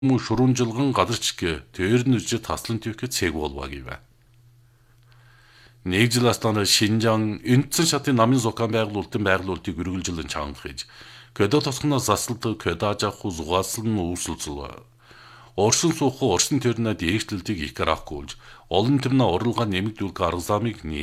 шурун жылган газарчгэ төрнөж таслан төвхөд цэг болвагийн. Нэг жил астана Шинжаан энтсэн шатын намын зокан байгуулалтыг үргэлжлэн чангах гэж. Көдө тосгоноос засалдаг көдажах зугаалсан үүсэлцэл. Оршин суух оршин төрнө дээшлэлтийг их гарахгүй. Олон төрнө уралга нэмэгдүүлэх арга замыг